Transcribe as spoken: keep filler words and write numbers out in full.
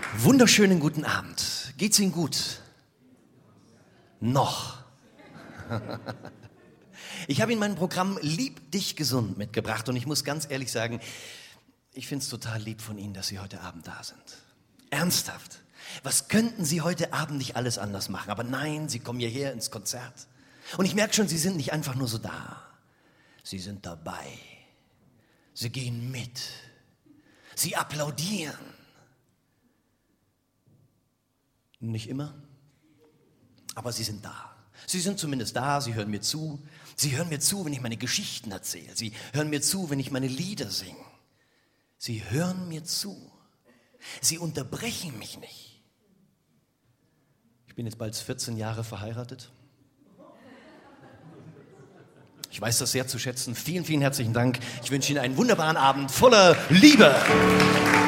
Wunderschönen guten Abend. Geht's Ihnen gut? Noch. Ich habe Ihnen mein Programm Lieb dich gesund mitgebracht und ich muss ganz ehrlich sagen, ich finde es total lieb von Ihnen, dass Sie heute Abend da sind. Ernsthaft. Was könnten Sie heute Abend nicht alles anders machen? Aber nein, Sie kommen hierher ins Konzert. Und ich merke schon, Sie sind nicht einfach nur so da. Sie sind dabei. Sie gehen mit. Sie applaudieren. Nicht immer, aber Sie sind da. Sie sind zumindest da, Sie hören mir zu. Sie hören mir zu, wenn ich meine Geschichten erzähle. Sie hören mir zu, wenn ich meine Lieder singe. Sie hören mir zu. Sie unterbrechen mich nicht. Ich bin jetzt bald vierzehn Jahre verheiratet. Ich weiß das sehr zu schätzen. Vielen, vielen herzlichen Dank. Ich wünsche Ihnen einen wunderbaren Abend voller Liebe.